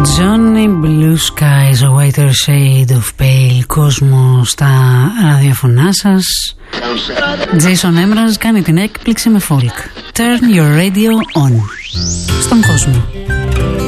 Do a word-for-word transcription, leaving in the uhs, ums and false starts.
Johnny Blue Skies, a whiter shade of pale. Κόσμο στα ραδιοφωνά σας. Jason Emraz κάνει την έκπληξη με folk. Turn your radio on. Στον κόσμο.